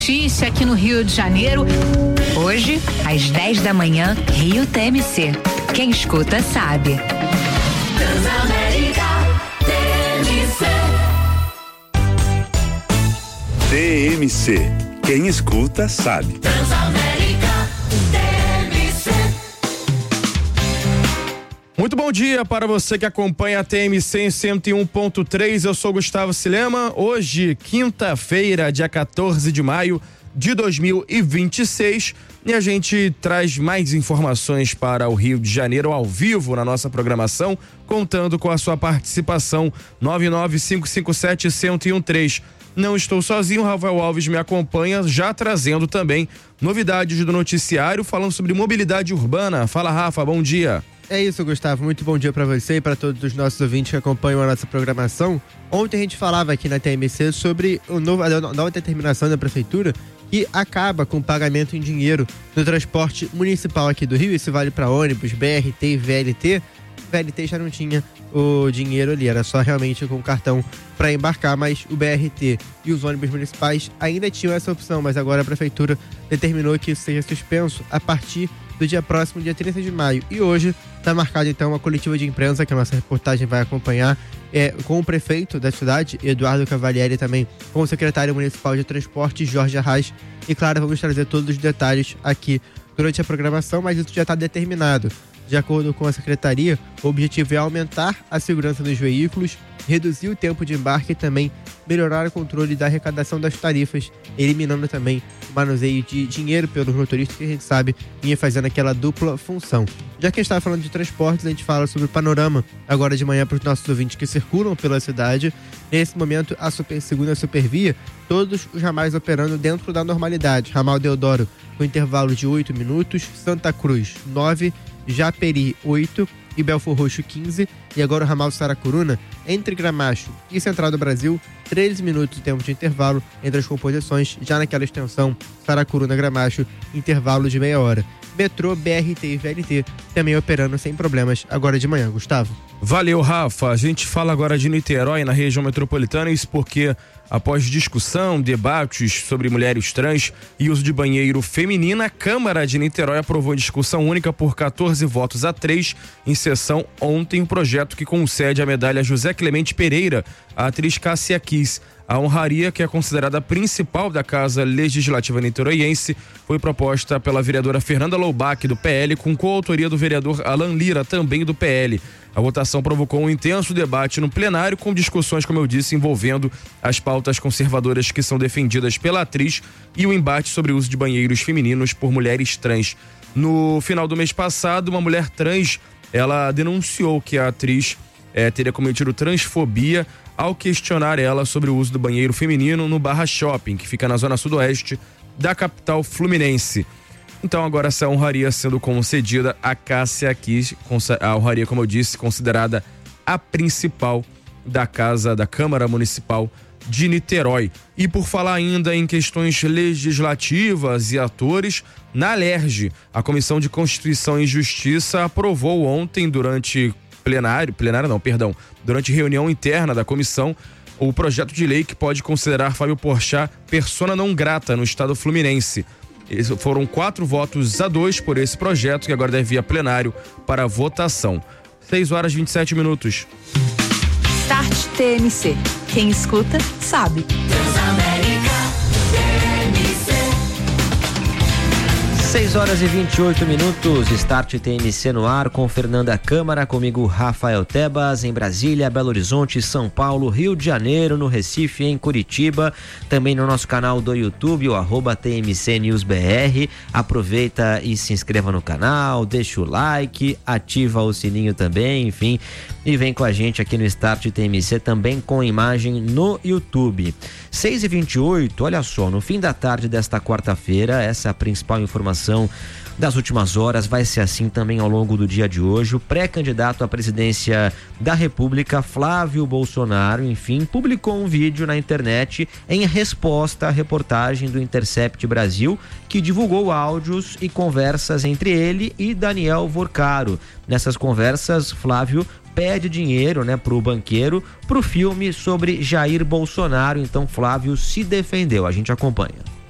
Notícia aqui no Rio de Janeiro. Hoje, às 10 da manhã, Rio TMC. Quem escuta sabe. Transamérica TMC. Quem escuta sabe. Transamérica TMC. Muito bom dia para você que acompanha a TMC em 101.3. Eu sou Gustavo Silema. Hoje, quinta-feira, dia 14 de maio de 2026. E a gente traz mais informações para o Rio de Janeiro ao vivo na nossa programação, contando com a sua participação. 99557-1013. Não estou sozinho, Rafael Alves me acompanha, já trazendo também novidades do noticiário, falando sobre mobilidade urbana. Fala, Rafa, bom dia. É isso, Gustavo. Muito bom dia para você e para todos os nossos ouvintes que acompanham a nossa programação. Ontem a gente falava aqui na TMC sobre a nova determinação da Prefeitura que acaba com o pagamento em dinheiro no transporte municipal aqui do Rio. Isso vale para ônibus, BRT e VLT. VLT já não tinha o dinheiro ali, era só realmente com o cartão para embarcar, mas o BRT e os ônibus municipais ainda tinham essa opção, mas agora a Prefeitura determinou que isso seja suspenso a partir do dia próximo, dia 30 de maio. E hoje está marcada então uma coletiva de imprensa que a nossa reportagem vai acompanhar com o prefeito da cidade, Eduardo Cavalieri, também com o secretário municipal de transporte, Jorge Arraes. E claro, vamos trazer todos os detalhes aqui durante a programação, mas isso já está determinado. De acordo com a secretaria, o objetivo é aumentar a segurança dos veículos, reduzir o tempo de embarque e também melhorar o controle da arrecadação das tarifas, eliminando também o manuseio de dinheiro pelos motoristas, que a gente sabe vinha fazendo aquela dupla função. Já que a gente está falando de transportes, a gente fala sobre o panorama agora de manhã para os nossos ouvintes que circulam pela cidade. Nesse momento, a segunda Supervia, todos os ramais operando dentro da normalidade. Ramal Deodoro com intervalo de 8 minutos, Santa Cruz 9, Japeri 8 e Belfor Roxo 15, e agora o ramal Saracuruna entre Gramacho e Central do Brasil, 13 minutos de tempo de intervalo entre as composições, já naquela extensão Saracuruna-Gramacho, intervalo de meia hora. Metrô, BRT e VLT também operando sem problemas agora de manhã, Gustavo. Valeu, Rafa. A gente fala agora de Niterói, na região metropolitana, isso porque após discussão, debates sobre mulheres trans e uso de banheiro feminina, a Câmara de Niterói aprovou em discussão única por 14 votos a 3 em sessão ontem o projeto que concede a medalha José Clemente Pereira à atriz Cássia Kiss. A honraria, que é considerada a principal da Casa Legislativa niteroiense, foi proposta pela vereadora Fernanda Loubach, do PL, com coautoria do vereador Alan Lira, também do PL. A votação provocou um intenso debate no plenário, com discussões, como eu disse, envolvendo as pautas conservadoras que são defendidas pela atriz e o embate sobre o uso de banheiros femininos por mulheres trans. No final do mês passado, uma mulher trans, ela denunciou que a atriz teria cometido transfobia ao questionar ela sobre o uso do banheiro feminino no Barra Shopping, que fica na zona sudoeste da capital fluminense. Então agora essa honraria sendo concedida a Cássia Kiss, a honraria, como eu disse, considerada a principal da Câmara Municipal de Niterói. E por falar ainda em questões legislativas e atores, na Alerj, a Comissão de Constituição e Justiça aprovou ontem durante reunião interna da comissão, o projeto de lei que pode considerar Fábio Porchat persona não grata no estado fluminense. Foram 4 votos a 2 por esse projeto, que agora deve ir a plenário para votação. 6 horas e 27 minutos. Start TMC. Quem escuta, sabe. Transamérica TMC. 6 horas e 28 minutos, Start TMC no ar com Fernanda Câmara, comigo Rafael Tebas, em Brasília, Belo Horizonte, São Paulo, Rio de Janeiro, no Recife, em Curitiba, também no nosso canal do YouTube, o @TMC News BR. Aproveita e se inscreva no canal, deixa o like, ativa o sininho também, enfim, e vem com a gente aqui no Start TMC também com imagem no YouTube. 6h28, olha só, no fim da tarde desta quarta-feira, essa é a principal informação das últimas horas, vai ser assim também ao longo do dia de hoje. O pré-candidato à presidência da República, Flávio Bolsonaro, enfim, publicou um vídeo na internet em resposta à reportagem do Intercept Brasil, que divulgou áudios e conversas entre ele e Daniel Vorcaro. Nessas conversas, Flávio pede dinheiro, pro banqueiro, pro filme sobre Jair Bolsonaro. Então Flávio se defendeu. A gente acompanha.